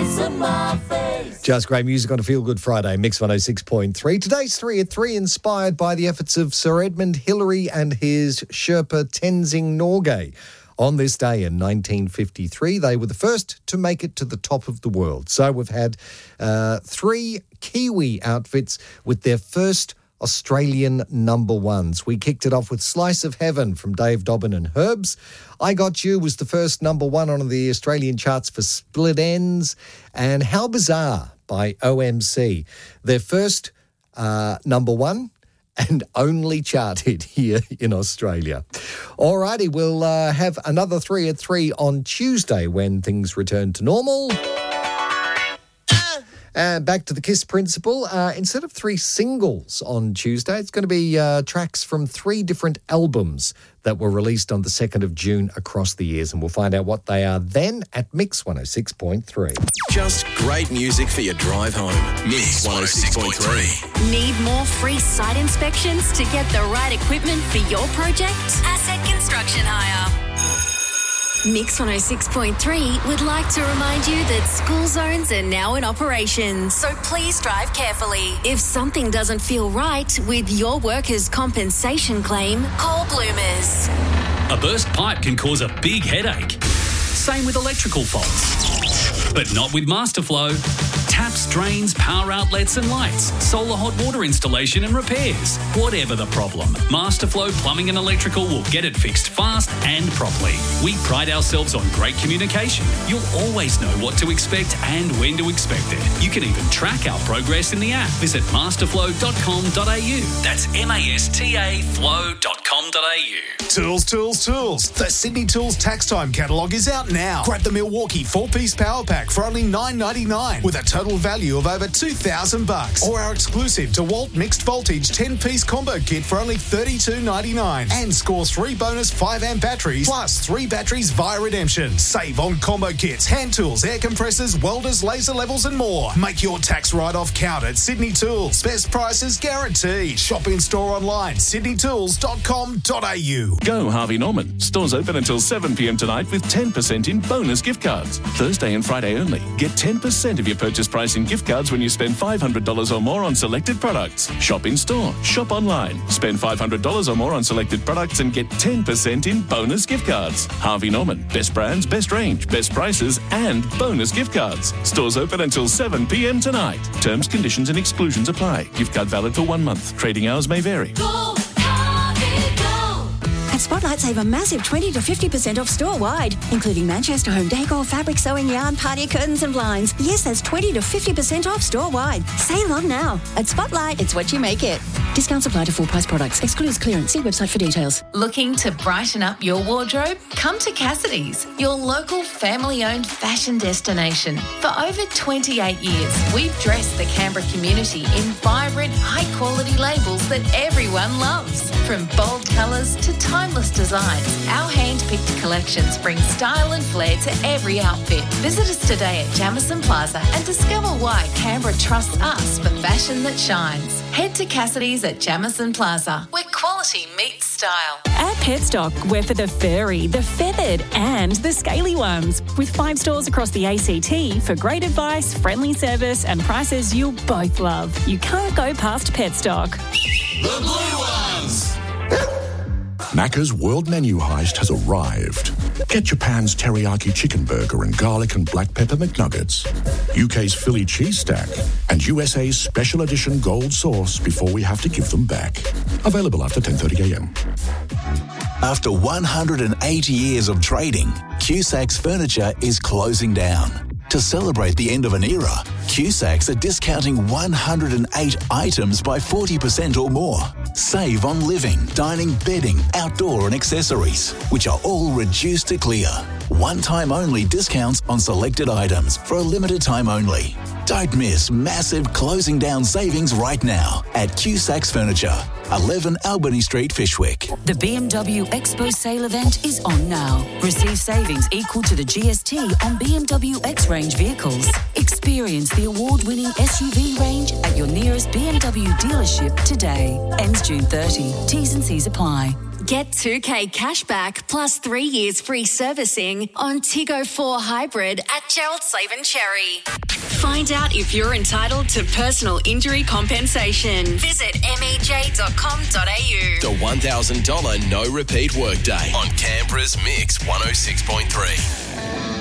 Just great music on a Feel Good Friday, Mix 106.3. Today's 3 at 3, inspired by the efforts of Sir Edmund Hillary and his Sherpa Tenzing Norgay. On this day in 1953, they were the first to make it to the top of the world. So we've had 3 Kiwi outfits with their first Australian number ones. We kicked it off with Slice of Heaven from Dave Dobbin and Herbs. I Got You was the first number one on the Australian charts for Split Ends. And How Bizarre by OMC. Their first number one and only charted here in Australia. Alrighty, we'll have another 3 at 3 on Tuesday when things return to normal. And back to the KISS principle. Instead of 3 singles on Tuesday, it's going to be tracks from 3 different albums that were released on the 2nd of June across the years. And we'll find out what they are then at Mix 106.3. Just great music for your drive home. Mix 106.3. Need more free site inspections to get the right equipment for your project? Asset Construction Hire. Mix 106.3 would like to remind you that school zones are now in operation, so please drive carefully. If something doesn't feel right with your workers' compensation claim, call Bloomers. A burst pipe can cause a big headache. Same with electrical faults. But not with Masterflow. Taps, drains, power outlets and lights, solar hot water installation and repairs. Whatever the problem, Masterflow Plumbing and Electrical will get it fixed fast and properly. We pride ourselves on great communication. You'll always know what to expect and when to expect it. You can even track our progress in the app. Visit masterflow.com.au. That's MASTA flow.com.au. Tools, tools, tools. The Sydney Tools Tax Time catalogue is out now. Grab the Milwaukee 4-piece power pack for only $9.99 with a total value of over $2,000. Or our exclusive DeWalt mixed voltage 10-piece combo kit for only $32.99. And score 3 bonus 5-amp batteries plus 3 batteries via redemption. Save on combo kits, hand tools, air compressors, welders, laser levels and more. Make your tax write-off count at Sydney Tools. Best prices guaranteed. Shop in store online, sydneytools.com.au. Go Harvey Norman. Stores open until 7 p.m. tonight with 10% in bonus gift cards. Thursday and Friday only. Get 10% of your purchase price in gift cards when you spend $500 or more on selected products. Shop in store. Shop online. Spend $500 or more on selected products and get 10% in bonus gift cards. Harvey Norman. Best brands, best range, best prices and bonus gift cards. Stores open until 7 p.m. tonight. Terms, conditions and exclusions apply. Gift card valid for 1 month. Trading hours may vary. At Spotlight, save a massive 20 to 50% off store-wide, including Manchester home decor, fabric, sewing yarn, party curtains and blinds. Yes, that's 20 to 50% off store-wide. Save on now. At Spotlight, it's what you make it. Discounts apply to full-price products. Excludes clearance. See website for details. Looking to brighten up your wardrobe? Come to Cassidy's, your local family-owned fashion destination. For over 28 years, we've dressed the Canberra community in vibrant, high-quality labels that everyone loves. From bold colours to timeless designs, our hand-picked collections bring style and flair to every outfit. Visit us today at Jamison Plaza and discover why Canberra trusts us for fashion that shines. Head to Cassidy's at Jamison Plaza, where quality meets style. At Petstock, we're for the furry, the feathered and the scaly ones. With 5 stores across the ACT for great advice, friendly service and prices you'll both love. You can't go past Petstock. The blue ones! Macca's World Menu Heist has arrived. Get Japan's teriyaki chicken burger and garlic and black pepper McNuggets, UK's Philly cheese stack, and USA's special edition gold sauce before we have to give them back. Available after 10:30 a.m. After 180 years of trading, Cusacks Furniture is closing down. To celebrate the end of an era, Cusacks are discounting 108 items by 40% or more. Save on living, dining, bedding, outdoor and accessories, which are all reduced to clear. One-time only discounts on selected items for a limited time only. Don't miss massive closing down savings right now at Cusacks Furniture, 11 Albany Street, Fyshwick. The BMW Expo sale event is on now. Receive savings equal to the GST on BMW X-Range vehicles. Experience the award-winning SUV range at your nearest BMW dealership today. Ends June 30. T's and C's apply. Get $2,000 cashback plus 3 years free servicing on Tiggo 4 Hybrid at Gerald Slaven Cherry. Find out if you're entitled to personal injury compensation. Visit mej.com.au. The $1,000 no repeat workday on Canberra's Mix 106.3.